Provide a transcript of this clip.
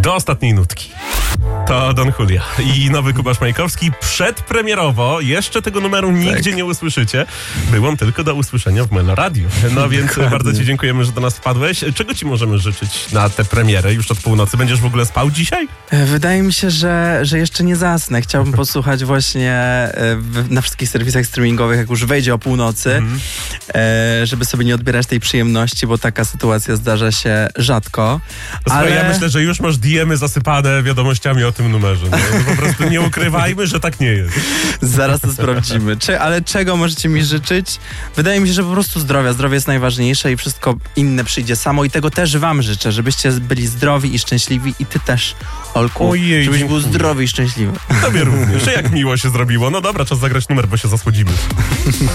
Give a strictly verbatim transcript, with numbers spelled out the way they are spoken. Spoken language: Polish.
Do ostatniej nutki. To Don Julio i nowy Kubasz Majkowski. Przedpremierowo, jeszcze tego numeru nigdzie tak. nie usłyszycie. Był on tylko do usłyszenia w Melo Radio. No więc Dokładnie. Bardzo ci dziękujemy, że do nas wpadłeś. Czego ci możemy życzyć na tę premierę już od północy? Będziesz w ogóle spał dzisiaj? Wydaje mi się, że, że jeszcze nie zasnę. Chciałbym posłuchać właśnie w, na wszystkich serwisach streamingowych, jak już wejdzie o północy, mm. żeby sobie nie odbierać tej przyjemności, bo taka sytuacja zdarza się rzadko. Słuchaj, ale... ja myślę, że już masz D M y zasypane wiadomościami o tym numerze. No, no po prostu nie ukrywajmy, że tak nie jest. Zaraz to sprawdzimy. Cze- ale czego możecie mi życzyć? Wydaje mi się, że po prostu zdrowia. Zdrowie jest najważniejsze i wszystko inne przyjdzie samo i tego też wam życzę, żebyście byli zdrowi i szczęśliwi i ty też, Olku, Ojej, żebyś dziękuję. był zdrowy i szczęśliwy. Tobie również. Jak miło się zrobiło. No dobra, czas zagrać numer, bo się zasłodzimy.